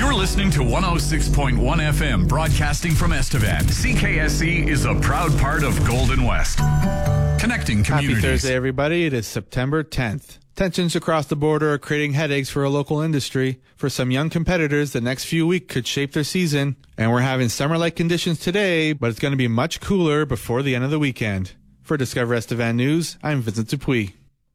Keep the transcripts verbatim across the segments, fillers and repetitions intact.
You're listening to one oh six point one F M, broadcasting from Estevan. C K S E is a proud part of Golden West. Connecting communities. Happy Thursday, everybody. It is September tenth. Tensions across the border are creating headaches for a local industry. For some young competitors, the next few weeks could shape their season. And we're having summer-like conditions today, but it's going to be much cooler before the end of the weekend. For Discover Estevan News, I'm Vincent Dupuis.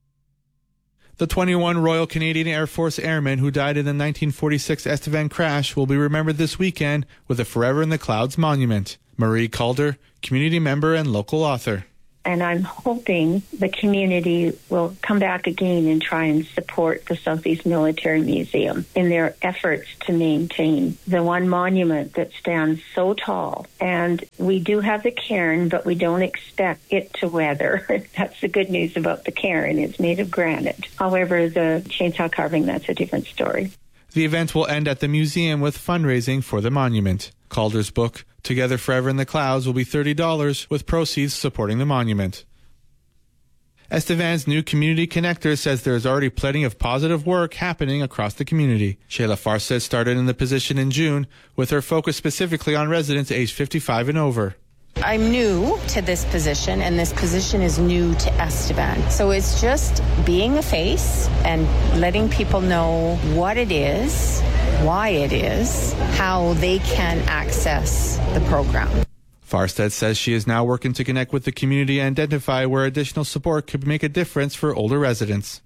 The twenty-one Royal Canadian Air Force airmen who died in the nineteen forty-six Estevan crash will be remembered this weekend with a Forever in the Clouds monument. Marie Calder, community member and local author. And I'm hoping the community will come back again and try and support the Southeast Military Museum in their efforts to maintain the one monument that stands so tall. And we do have the cairn, but we don't expect it to weather. That's the good news about the cairn. It's made of granite. However, the chainsaw carving, that's a different story. The event will end at the museum with fundraising for the monument. Calder's book, Together Forever in the Clouds, will be thirty dollars, with proceeds supporting the monument. Estevan's new community connector says there is already plenty of positive work happening across the community. Shayla Farstead started in the position in June, with her focus specifically on residents aged fifty-five and over. I'm new to this position, and this position is new to Estevan. So it's just being a face and letting people know what it is, why it is, how they can access the program. Farstead says she is now working to connect with the community and identify where additional support could make a difference for older residents.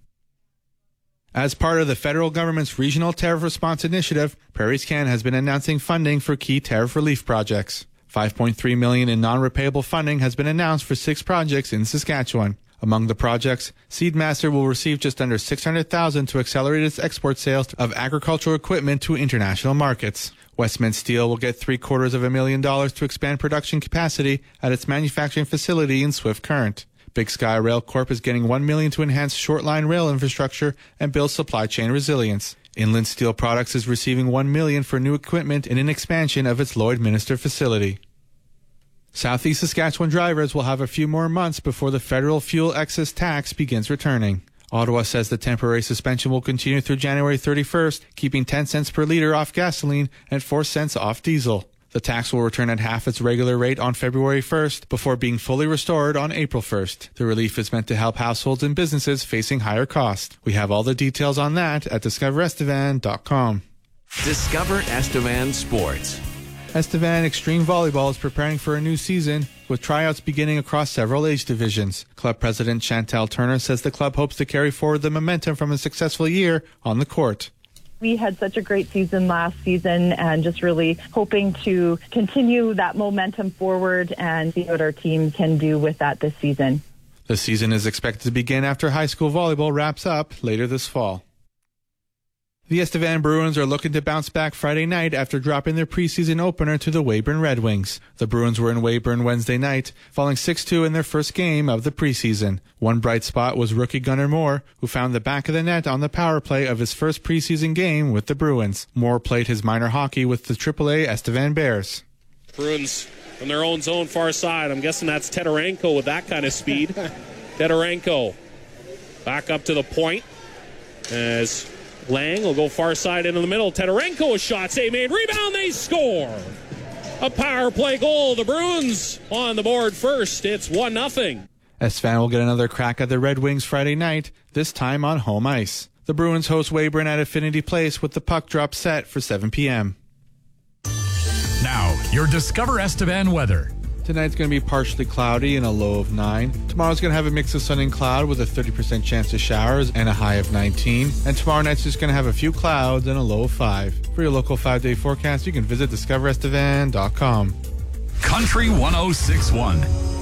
As part of the federal government's Regional Tariff Response Initiative, Prairie Scan has been announcing funding for key tariff relief projects. five point three million dollars in non-repayable funding has been announced for six projects in Saskatchewan. Among the projects, Seedmaster will receive just under six hundred thousand dollars to accelerate its export sales of agricultural equipment to international markets. Westman Steel will get three quarters of a million dollars to expand production capacity at its manufacturing facility in Swift Current. Big Sky Rail Corp is getting one million dollars to enhance short-line rail infrastructure and build supply chain resilience. Inland Steel Products is receiving one million dollars for new equipment in an expansion of its Lloydminster facility. Southeast Saskatchewan drivers will have a few more months before the federal fuel excise tax begins returning. Ottawa says the temporary suspension will continue through January thirty-first, keeping ten cents per litre off gasoline and four cents off diesel. The tax will return at half its regular rate on February first before being fully restored on April first. The relief is meant to help households and businesses facing higher costs. We have all the details on that at discover estevan dot com. Discover Estevan Sports. Estevan Extreme Volleyball is preparing for a new season, with tryouts beginning across several age divisions. Club president Chantal Turner says the club hopes to carry forward the momentum from a successful year on the court. We had such a great season last season, and just really hoping to continue that momentum forward and see what our team can do with that this season. The season is expected to begin after high school volleyball wraps up later this fall. The Estevan Bruins are looking to bounce back Friday night after dropping their preseason opener to the Weyburn Red Wings. The Bruins were in Weyburn Wednesday night, falling six two in their first game of the preseason. One bright spot was rookie Gunnar Moore, who found the back of the net on the power play of his first preseason game with the Bruins. Moore played his minor hockey with the triple A Estevan Bears. Bruins from their own zone far side. I'm guessing that's Teterenko with that kind of speed. Teterenko back up to the point as Lang will go far side into the middle. Teterenko, a shot save made. Rebound, they score. A power play goal. The Bruins on the board first. It's one nothing. Estevan will get another crack at the Red Wings Friday night, this time on home ice. The Bruins host Weyburn at Affinity Place with the puck drop set for seven p.m. Now, your Discover Estevan weather. Tonight's going to be partially cloudy and a low of nine. Tomorrow's going to have a mix of sun and cloud with a thirty percent chance of showers and a high of nineteen. And tomorrow night's just going to have a few clouds and a low of five. For your local five-day forecast, you can visit discover estevan dot com. Country one oh six point one.